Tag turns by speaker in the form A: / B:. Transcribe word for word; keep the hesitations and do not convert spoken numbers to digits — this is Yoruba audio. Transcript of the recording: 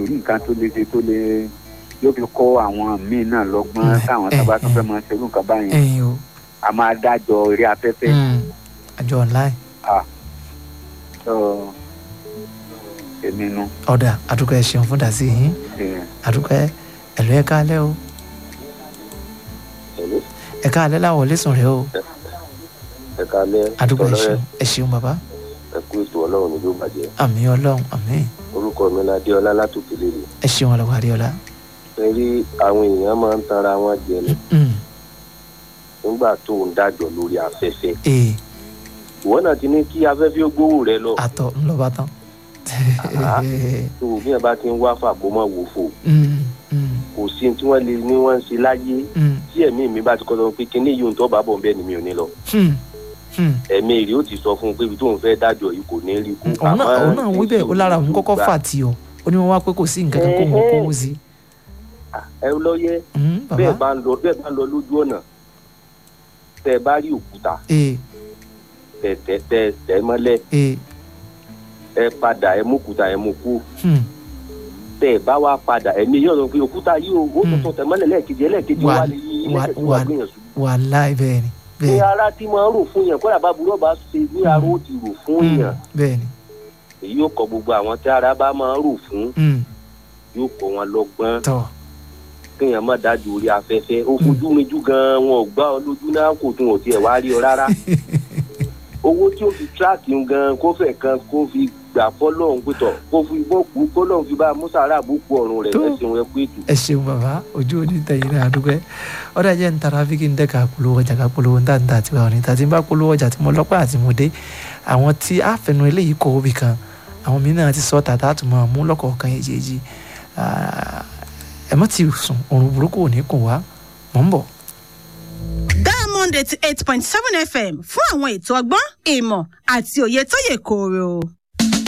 A: rí nǹkan tó lè ṣe tó lè yóò fi kọ́ àwọn míì náà lọ́gbọ́n táwọn tó bá tún fẹ́ máa ṣerú nǹkan báyìí
B: ẹ̀yin o
A: a máa dájọ́ orí afẹ́fẹ́.
B: àjọ online.
A: ah so èmi nu.
B: ọ̀dà àdúgbò ẹ̀ ṣeun fún dàsí yín àdúgbò ẹ̀ ẹ̀lú ẹ̀ka alẹ́ o ẹ̀ka alẹ́ làwọn olóṣùn rẹ o
C: ẹ̀ka alẹ́
B: àdúgbò ẹ̀ ṣeun ẹ̀ ṣeun bàbá.
C: ẹ kú ètò ọlọ́run ní ló bàjẹ́.
B: àmín ọlọ́run àmín.
C: orúkọ mi ni adéọlá látòkè lélẹ̀.
B: ẹ ṣeun ọlọ́wọ́ adéọlá.
C: ẹ rí àwọn èèyàn máa ń tanra wọn jẹ ni nígbà tó ń dájọ́ lórí afẹ́fẹ́. ìwọ náà ti ní kí afẹ́fẹ́ ó gbówó rẹ lọ.
B: àtọ̀ ńlọ bá tán.
C: tó o bí ẹ bá ti ń wá fà kó má wò fò kò sí tí wọ́n lè ní wọ́n ń ṣe láyé tí ẹ̀mí mi bá ti kọ́ sọ pé kíní yìí ń tọ́ bá bọ̀ ń bẹ́ẹ̀ ni mi ò ní lọ. ẹ̀mí èrè ó ti sọ fún un pé ibi tóun fẹ́ dájọ́ yìí kò ní rí kú.
B: òun náà wí bẹ́ẹ̀ ó lára òun kọ́kọ́ fà tí ọ ó ní wọ́n wá pé kò sí nǹkan kan kó mọ̀ kó wọ́n sí.
C: ẹ lọ yẹ bẹ́ẹ̀ bá ń lọ bẹ́ẹ̀ bá ń lọ lójú ọ̀nà tẹ́ ẹ bá rí òkúta tẹ́ tẹ́ tẹ́ tẹ́ mọ́lẹ̀ ẹ padà ẹ mú òkúta ẹ mú kú tẹ́ ẹ bá wá padà ẹ̀mí yóò sọ pé òkúta yìí o ó tuntun tẹ́ mọ́lẹ̀ lẹ́ẹ̀kejì ẹlẹ́ẹ̀kejì wà lè yí lẹ́ẹ̀kejì wà gbìyànjú.
B: wàláì bẹ́ẹ̀ ni.
C: ní ara tí máa ń rò fún yàn kọ́ra bá burú ọba ṣe ní ara ó ti rò fún yàn.
B: bẹ́ẹ̀ ni.
C: èyí yóò kọ gbogbo àwọn tí ara bá máa ń rò fún yóò kọ wọn lọ́gbọ́n kéèyàn má dájú orí afẹ́fẹ́ ó fojú rinjú gan-an wọn ò gbá ọ lójú náà kò tún ò tiẹ̀ wá rí ọ rárá owó tí ó fi tíráàkì gan kó fẹ́ kan kó fi gbà fọ́lọ́hún pẹ̀tọ̀ kó fi bọ́ọ̀kú fọ́lọ́hún fi bá mùsàlá àbúkù ọ̀run rẹ̀ ẹ ṣeun ẹ kú ètò.
B: ẹ ṣeun bàbá ojú òní tẹ̀yìn náà àdúgbò ọ̀dà jẹ́ ntara fi kí n dẹ́ka polówó ọjà ká polówó ń tàǹtà àti báwọn níta tí n bá polówó ọjà tí mo lọ́pẹ́ àti mo dé àwọn tí a fẹnu eléyìí kọ́ òbí kan àwọn mìíràn ti sọ tàtà tó máa mú lọ́kọ̀ọ̀kan èjèèjì ẹ má ti sùn òrùn burúkú ò ní kùn wá mọ̀ ń bọ̀.
D: Diamond eighty eight point seven F M fún àwọn ètò ọgbọ́n ìmọ̀ àti òye tó yè kooro.